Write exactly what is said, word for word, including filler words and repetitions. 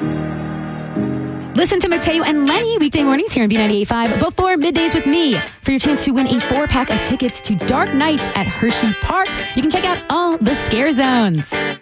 Listen to Mateo and Lenny weekday mornings here on B ninety-eight point five before middays with me for your chance to win a four-pack of tickets to Dark Nights at Hershey Park. You can check out all the scare zones.